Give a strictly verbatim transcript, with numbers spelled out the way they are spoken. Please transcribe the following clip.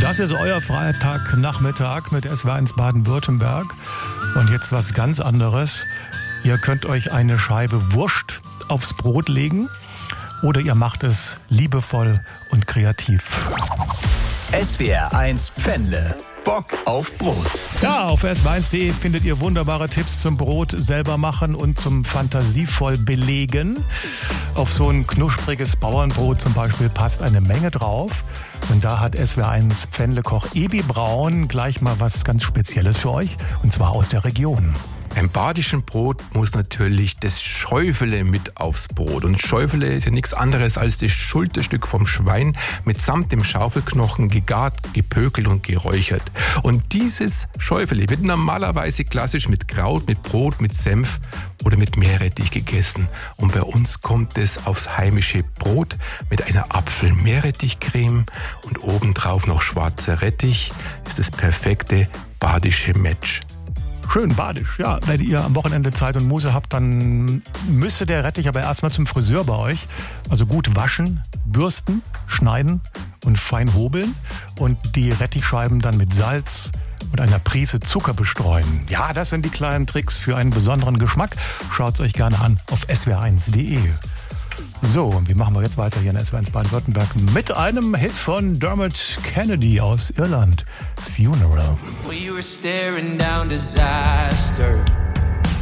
Das ist euer Freitagnachmittag mit S W R eins Baden-Württemberg. Und jetzt was ganz anderes. Ihr könnt euch eine Scheibe Wurst aufs Brot legen oder ihr macht es liebevoll und kreativ. S W R eins Pfändle. Bock auf Brot. Ja, auf s w eins punkt de findet ihr wunderbare Tipps zum Brot selber machen und zum fantasievoll belegen. Auf so ein knuspriges Bauernbrot zum Beispiel passt eine Menge drauf. Und da hat S W R eins Pfändle-Koch Ebi Braun gleich mal was ganz Spezielles für euch. Und zwar aus der Region. Beim badischen Brot muss natürlich das Schäufele mit aufs Brot. Und Schäufele ist ja nichts anderes als das Schulterstück vom Schwein mitsamt dem Schaufelknochen gegart, gepökelt und geräuchert. Und dieses Schäufele wird normalerweise klassisch mit Kraut, mit Brot, mit Senf oder mit Meerrettich gegessen. Und bei uns kommt es aufs heimische Brot mit einer Apfel-Meerrettich-Creme und obendrauf noch schwarzer Rettich. Ist das perfekte badische Match. Schön badisch, ja. Wenn ihr am Wochenende Zeit und Muße habt, dann müsste der Rettich aber erstmal zum Friseur bei euch. Also gut waschen, bürsten, schneiden und fein hobeln und die Rettichscheiben dann mit Salz und einer Prise Zucker bestreuen. Ja, das sind die kleinen Tricks für einen besonderen Geschmack. Schaut's euch gerne an auf s w r eins punkt de. So, und wie machen wir jetzt weiter hier in S W R eins Baden-Württemberg mit einem Hit von Dermot Kennedy aus Irland, Funeral. We were staring down disaster.